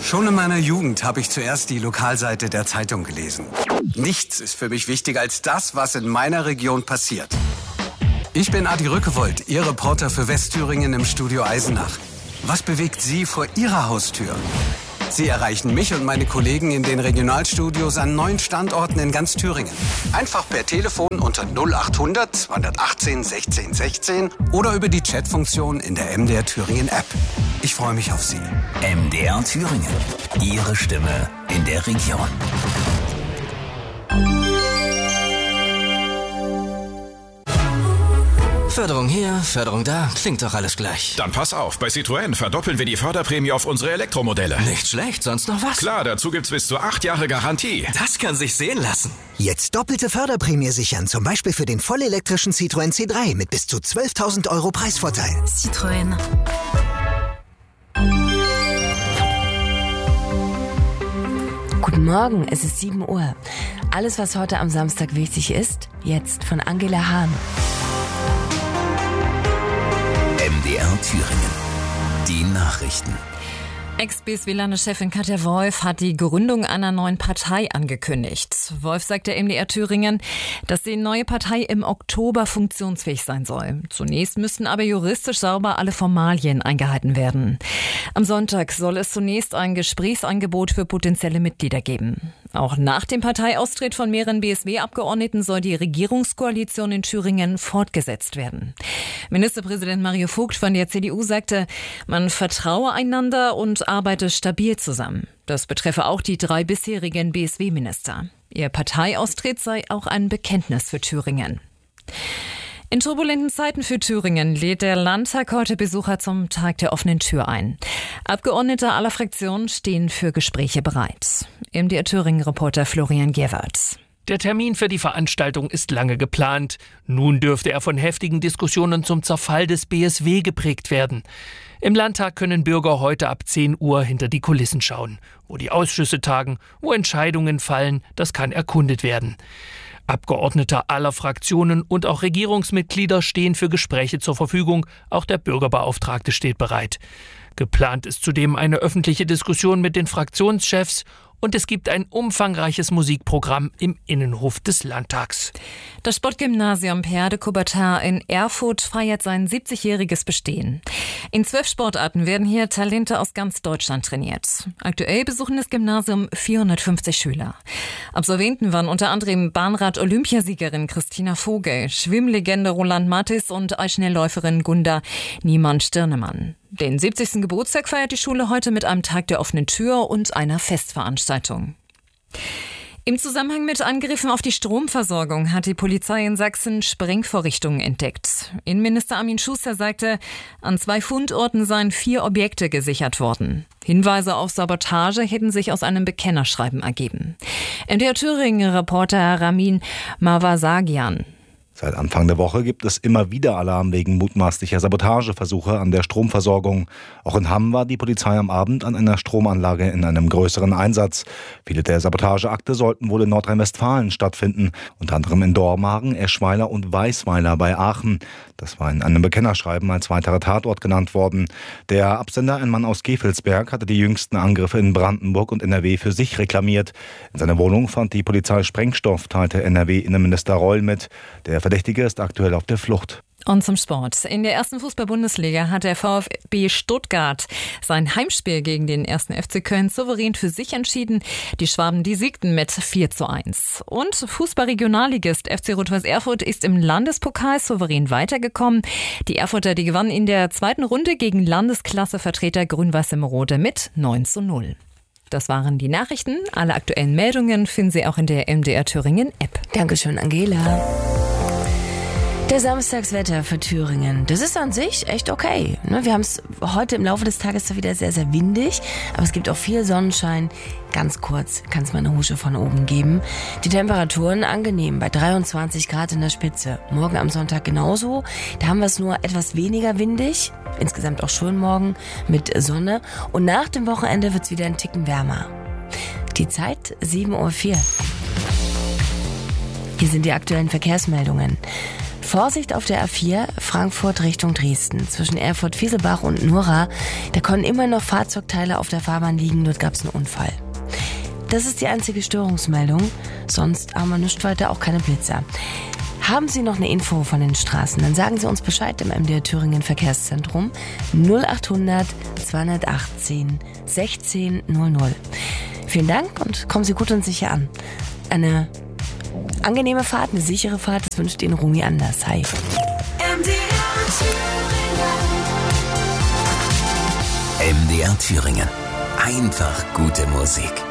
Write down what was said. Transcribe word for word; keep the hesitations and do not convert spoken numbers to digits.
Schon in meiner Jugend habe ich zuerst die Lokalseite der Zeitung gelesen. Nichts ist für mich wichtiger als das, was in meiner Region passiert. Ich bin Adi Rückewold, Ihr Reporter für Westthüringen im Studio Eisenach. Was bewegt Sie vor Ihrer Haustür? Sie erreichen mich und meine Kollegen in den Regionalstudios an neun Standorten in ganz Thüringen. Einfach per Telefon unter null achthundert zweihundertachtzehn sechzehn sechzehn oder über die Chatfunktion in der M D R Thüringen App. Ich freue mich auf Sie. M D R Thüringen. Ihre Stimme in der Region. Förderung hier, Förderung da, klingt doch alles gleich. Dann pass auf, bei Citroën verdoppeln wir die Förderprämie auf unsere Elektromodelle. Nicht schlecht, sonst noch was? Klar, dazu gibt's bis zu acht Jahre Garantie. Das kann sich sehen lassen. Jetzt doppelte Förderprämie sichern, zum Beispiel für den vollelektrischen Citroën C drei mit bis zu zwölftausend Euro Preisvorteil. Citroën. Guten Morgen, es ist sieben Uhr. Alles, was heute am Samstag wichtig ist, jetzt von Angela Hahn. M D R Thüringen. Die Nachrichten. Ex-B S W-Landeschefin Katja Wolf hat die Gründung einer neuen Partei angekündigt. Wolf sagt der M D R Thüringen, dass die neue Partei im Oktober funktionsfähig sein soll. Zunächst müssten aber juristisch sauber alle Formalien eingehalten werden. Am Sonntag soll es zunächst ein Gesprächsangebot für potenzielle Mitglieder geben. Auch nach dem Parteiaustritt von mehreren B S W-Abgeordneten soll die Regierungskoalition in Thüringen fortgesetzt werden. Ministerpräsident Mario Vogt von der C D U sagte, man vertraue einander und arbeite stabil zusammen. Das betreffe auch die drei bisherigen B S W-Minister. Ihr Parteiaustritt sei auch ein Bekenntnis für Thüringen. In turbulenten Zeiten für Thüringen lädt der Landtag heute Besucher zum Tag der offenen Tür ein. Abgeordnete aller Fraktionen stehen für Gespräche bereit. M D R Thüringen-Reporter Florian Gerwarts. Der Termin für die Veranstaltung ist lange geplant. Nun dürfte er von heftigen Diskussionen zum Zerfall des B S W geprägt werden. Im Landtag können Bürger heute ab zehn Uhr hinter die Kulissen schauen. Wo die Ausschüsse tagen, wo Entscheidungen fallen, das kann erkundet werden. Abgeordnete aller Fraktionen und auch Regierungsmitglieder stehen für Gespräche zur Verfügung. Auch der Bürgerbeauftragte steht bereit. Geplant ist zudem eine öffentliche Diskussion mit den Fraktionschefs. Und es gibt ein umfangreiches Musikprogramm im Innenhof des Landtags. Das Sportgymnasium Pierre de Coubertin in Erfurt feiert sein siebzigjähriges Bestehen. In zwölf Sportarten werden hier Talente aus ganz Deutschland trainiert. Aktuell besuchen das Gymnasium vierhundertfünfzig Schüler. Absolventen waren unter anderem Bahnrad-Olympiasiegerin Christina Vogel, Schwimmlegende Roland Matthes und Eisschnellläuferin Gunda Niemann-Stirnemann. Den siebzigsten Geburtstag feiert die Schule heute mit einem Tag der offenen Tür und einer Festveranstaltung. Im Zusammenhang mit Angriffen auf die Stromversorgung hat die Polizei in Sachsen Sprengvorrichtungen entdeckt. Innenminister Armin Schuster sagte, an zwei Fundorten seien vier Objekte gesichert worden. Hinweise auf Sabotage hätten sich aus einem Bekennerschreiben ergeben. M D R Thüringen-Reporter Ramin Mavasagian. Seit Anfang der Woche gibt es immer wieder Alarm wegen mutmaßlicher Sabotageversuche an der Stromversorgung. Auch in Hamm war die Polizei am Abend an einer Stromanlage in einem größeren Einsatz. Viele der Sabotageakte sollten wohl in Nordrhein-Westfalen stattfinden, unter anderem in Dormagen, Eschweiler und Weißweiler bei Aachen. Das war in einem Bekennerschreiben als weiterer Tatort genannt worden. Der Absender, ein Mann aus Gevelsberg, hatte die jüngsten Angriffe in Brandenburg und N R W für sich reklamiert. In seiner Wohnung fand die Polizei Sprengstoff, teilte N R W-Innenminister Reul mit. Der Verdächtige ist aktuell auf der Flucht. Und zum Sport. In der ersten Fußball-Bundesliga hat der VfB Stuttgart sein Heimspiel gegen den ersten F C Köln souverän für sich entschieden. Die Schwaben, die siegten mit vier zu eins. Und Fußball-Regionalligist F C Rot-Weiß Erfurt ist im Landespokal souverän weitergekommen. Die Erfurter, die gewannen in der zweiten Runde gegen Landesklassevertreter Grün-Weiß-Immerode mit neun zu null. Das waren die Nachrichten. Alle aktuellen Meldungen finden Sie auch in der M D R Thüringen App. Dankeschön, Angela. Der Samstagswetter für Thüringen, das ist an sich echt okay. Wir haben es heute im Laufe des Tages wieder sehr, sehr windig, aber es gibt auch viel Sonnenschein. Ganz kurz kann es mal eine Husche von oben geben. Die Temperaturen angenehm bei dreiundzwanzig Grad in der Spitze. Morgen am Sonntag genauso. Da haben wir es nur etwas weniger windig. Insgesamt auch schön morgen mit Sonne. Und nach dem Wochenende wird es wieder ein Ticken wärmer. Die Zeit sieben Uhr vier. Hier sind die aktuellen Verkehrsmeldungen. Vorsicht auf der A vier, Frankfurt Richtung Dresden. Zwischen Erfurt-Fieselbach und Nurra, da konnten immer noch Fahrzeugteile auf der Fahrbahn liegen, dort gab es einen Unfall. Das ist die einzige Störungsmeldung, sonst haben wir nichts weiter, auch keine Blitzer. Haben Sie noch eine Info von den Straßen, dann sagen Sie uns Bescheid im M D R Thüringen Verkehrszentrum null achthundert zweihundertachtzehn sechzehn null null. Vielen Dank und kommen Sie gut und sicher an. Eine angenehme Fahrt, eine sichere Fahrt, das wünscht Ihnen Rumi Anders. Hi. M D R Thüringen. M D R Thüringen. Einfach gute Musik.